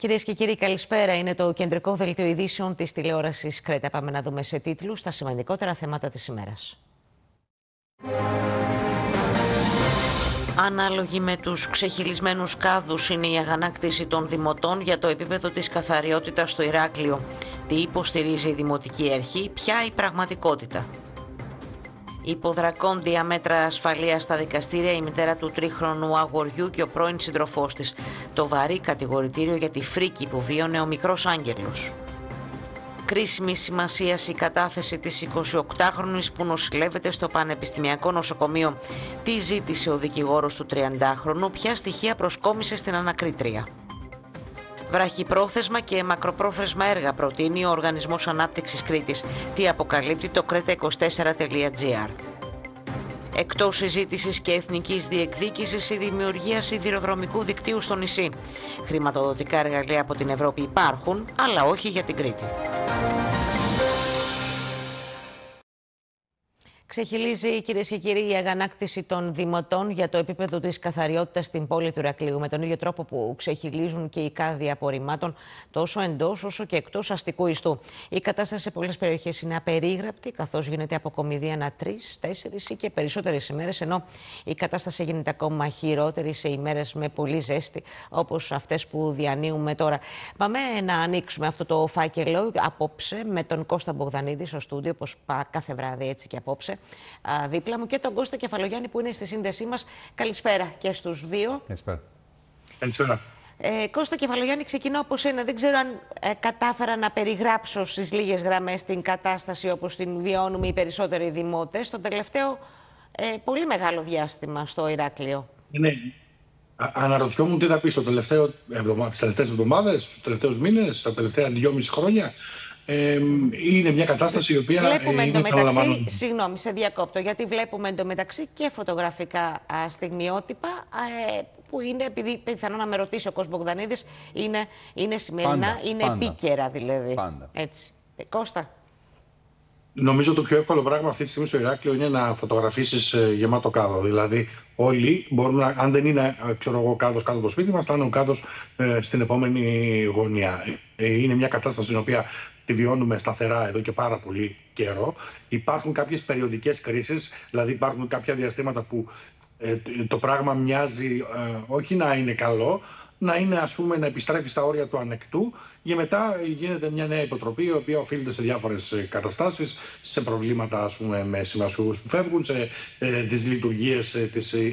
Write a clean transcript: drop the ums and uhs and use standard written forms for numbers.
Κυρίες και κύριοι, καλησπέρα. Είναι το κεντρικό δελτίο ειδήσεων της τηλεόρασης Κρέτα. Πάμε να δούμε σε τίτλους τα σημαντικότερα θέματα της ημέρας. Ανάλογη με τους ξεχυλισμένους κάδους είναι η αγανάκτηση των δημοτών για το επίπεδο της καθαριότητας στο Ηράκλειο. Τι υποστηρίζει η Δημοτική Αρχή, ποια η πραγματικότητα. Υποδρακόντια μέτρα ασφαλείας στα δικαστήρια η μητέρα του τρίχρονου αγοριού και ο πρώην σύντροφός της. Το βαρύ κατηγορητήριο για τη φρίκη που βίωνε ο μικρός Άγγελος. Κρίσιμη σημασίας η κατάθεση της 28χρονης που νοσηλεύεται στο Πανεπιστημιακό Νοσοκομείο. Τι ζήτησε ο δικηγόρος του 30χρονου, ποια στοιχεία προσκόμισε στην ανακρίτρια. Βραχυπρόθεσμα και μακροπρόθεσμα έργα προτείνει ο Οργανισμός Ανάπτυξης Κρήτης. Τι αποκαλύπτει το kreta24.gr. Εκτός συζήτησης και εθνικής διεκδίκησης η δημιουργία σιδηροδρομικού δικτύου στο νησί. Χρηματοδοτικά εργαλεία από την Ευρώπη υπάρχουν, αλλά όχι για την Κρήτη. Ξεχυλίζει, κυρίες και κύριοι, η αγανάκτηση των δημοτών για το επίπεδο της καθαριότητας στην πόλη του Ηρακλείου, με τον ίδιο τρόπο που ξεχυλίζουν και οι κάδοι απορριμμάτων τόσο εντός όσο και εκτός αστικού ιστού. Η κατάσταση σε πολλές περιοχές είναι απερίγραπτη, καθώς γίνεται αποκομιδή ανά 3, 4 ή και περισσότερες ημέρες, ενώ η κατάσταση γίνεται ακόμα χειρότερη σε ημέρες με πολύ ζέστη, όπως αυτές που διανύουμε τώρα. Πάμε να ανοίξουμε αυτό το φάκελο απόψε με τον Κώστα Μπογδανίδη στο στούντιο, όπως κάθε βράδυ έτσι και απόψε. Δίπλα μου και τον Κώστα Κεφαλογιάννη που είναι στη σύνδεσή μας. Καλησπέρα και στους δύο. Καλησπέρα. Καλησπέρα. Κώστα Κεφαλογιάννη, ξεκινώ από σένα. Δεν ξέρω αν κατάφερα να περιγράψω στις λίγες γραμμές την κατάσταση όπως την βιώνουμε οι περισσότεροι δημότες στο τελευταίο πολύ μεγάλο διάστημα στο Ηράκλειο. Ναι. Αναρωτιόμουν τι θα πει τις τελευταίες εβδομάδες, στους τελευταίους μήνες, τα τελευταία 2,5 χρόνια. Είναι μια κατάσταση η οποία βλέπουμε είναι εντωμεταξύ, συγγνώμη, σε διακόπτω, γιατί βλέπουμε εντωμεταξύ και φωτογραφικά στιγμιότυπα που είναι, επειδή πιθανόν να με ρωτήσει ο κόσμος Μπογδανίδης, είναι σημερινά, επίκαιρα δηλαδή. Πάντα. Έτσι. Κώστα. Νομίζω το πιο εύκολο πράγμα αυτή τη στιγμή στο Ηράκλειο είναι να φωτογραφίσεις γεμάτο κάδο. Δηλαδή, όλοι μπορούν αν δεν είναι κάδος κάτω από το σπίτι μας, θα είναι ο κάδος στην επόμενη γωνία. Είναι μια κατάσταση στην οποία τη βιώνουμε σταθερά εδώ και πάρα πολύ καιρό. Υπάρχουν κάποιες περιοδικές κρίσεις, δηλαδή υπάρχουν κάποια διαστήματα που το πράγμα μοιάζει όχι να είναι καλό, να είναι, ας πούμε, να επιστρέφει στα όρια του ανεκτού και μετά γίνεται μια νέα υποτροπή η οποία οφείλεται σε διάφορες καταστάσεις, σε προβλήματα, ας πούμε, με συμβασιούχους που φεύγουν, σε δυσλειτουργίες της